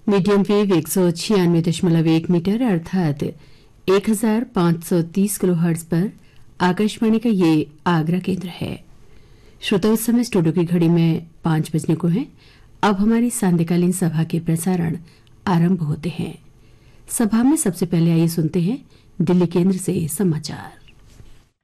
Medium wave 196.1 metre अर्थात 1530 kilohertz पर आकाशवाणी का ये आगरा केंद्र है। श्रोताओं, उस समय स्टूडियो की घड़ी में 5 बजने को है। अब हमारी सांध्यकालीन सभा के प्रसारण आरंभ होते हैं। सभा में सबसे पहले आइए सुनते हैं दिल्ली केंद्र से समाचार।